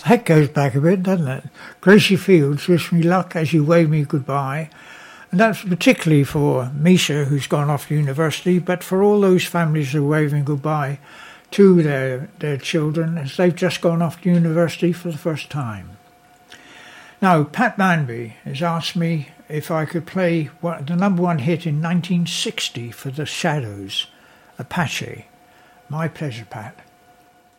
That goes back a bit, doesn't it? Gracie Fields, wish me luck as you wave me goodbye. And that's particularly for Misha, who's gone off to university, but for all those families who are waving goodbye to their children as they've just gone off to university for the first time. Now, Pat Manby has asked me if I could play the number one hit in 1960 for The Shadows, Apache. My pleasure, Pat.